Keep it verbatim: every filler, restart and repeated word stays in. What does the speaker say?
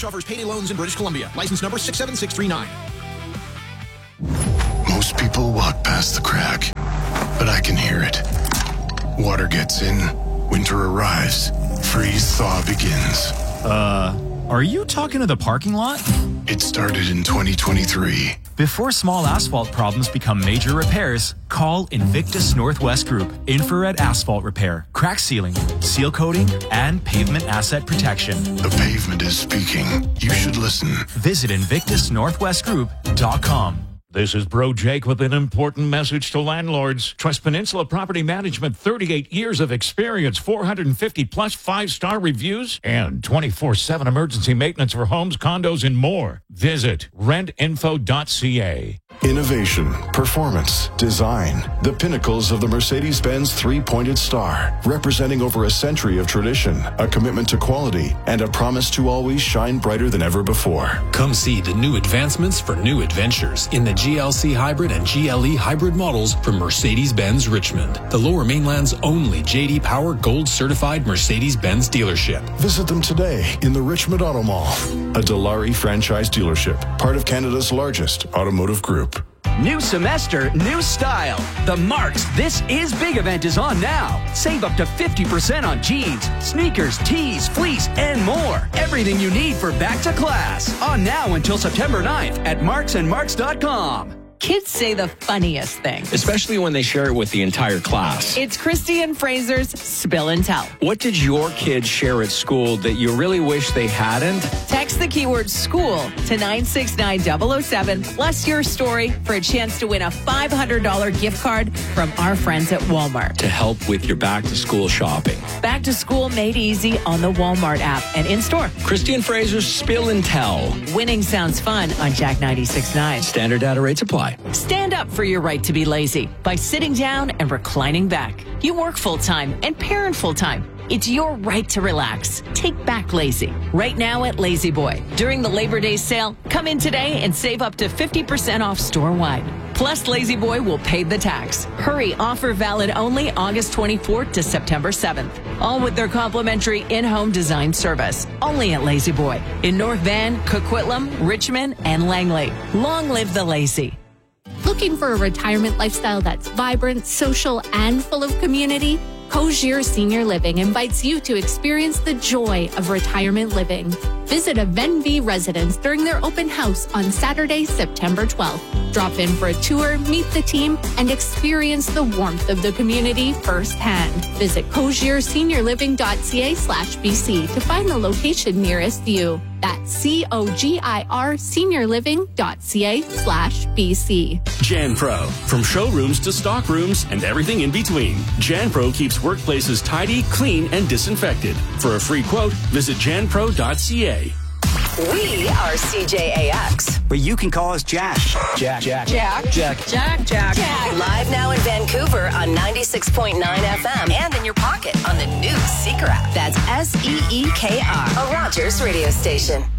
offers payday loans in British Columbia. License number six seven six three nine. Most people walk past the crack, but I can hear it. Water gets in, winter arrives, freeze-thaw begins. Uh, are you talking to the parking lot? It started in twenty twenty-three. Before small asphalt problems become major repairs, call Invictus Northwest Group. Infrared asphalt repair, crack sealing, seal coating, and pavement asset protection. The pavement is speaking. You should listen. Visit invictus northwest group dot com. This is Bro Jake with an important message to landlords. Trust Peninsula Property Management, thirty-eight years of experience, four hundred fifty plus five-star reviews, and twenty-four seven emergency maintenance for homes, condos, and more. Visit rent info dot c a. Innovation, performance, design, the pinnacles of the Mercedes-Benz three-pointed star, representing over a century of tradition, a commitment to quality, and a promise to always shine brighter than ever before. Come see the new advancements for new adventures in the G L C Hybrid and G L E Hybrid models from Mercedes-Benz Richmond, the Lower Mainland's only J D Power Gold certified Mercedes-Benz dealership. Visit them today in the Richmond Auto Mall, a Dilawri franchise dealership, part of Canada's largest automotive group. New semester, new style. The Marks This Is Big event is on now. Save up to fifty percent on jeans, sneakers, tees, fleece, and more. Everything you need for back to class. On now until September ninth at marks and marks dot com. Kids say the funniest thing, especially when they share it with the entire class. It's Christy and Fraser's Spill and Tell. What did your kids share at school that you really wish they hadn't? Text the keyword school to nine six nine zero zero seven plus your story for a chance to win a five hundred dollars gift card from our friends at Walmart. To help with your back to school shopping. Back to school made easy on the Walmart app and in store. Christy and Fraser's Spill and Tell. Winning sounds fun on Jack ninety-six point nine. Standard data rates apply. Stand up for your right to be lazy by sitting down and reclining back. You work full-time and parent full-time. It's your right to relax. Take back lazy. Right now at Lazy Boy. During the Labor Day sale, come in today and save up to fifty percent off store-wide. Plus, Lazy Boy will pay the tax. Hurry, offer valid only August twenty-fourth to September seventh. All with their complimentary in-home design service. Only at Lazy Boy. In North Van, Coquitlam, Richmond, and Langley. Long live the lazy. Looking for a retirement lifestyle that's vibrant, social, and full of community? Cogier Senior Living invites you to experience the joy of retirement living. Visit a Venvi residence during their open house on Saturday, September twelfth. Drop in for a tour, meet the team, and experience the warmth of the community firsthand. Visit cogier senior living dot c a slash b c to find the location nearest you. That's C O G I R senior living dot c a slash b c. JanPro. From showrooms to stock rooms and everything in between, JanPro keeps workplaces tidy, clean, and disinfected. For a free quote, visit jan pro dot c a. We are C J A X. But you can call us Jack. Jack. Jack. Jack. Jack. Jack. Jack. Jack. Live now in Vancouver on ninety-six point nine F M and in your pocket on the new Seeker app. That's S E E K R, a Rogers radio station.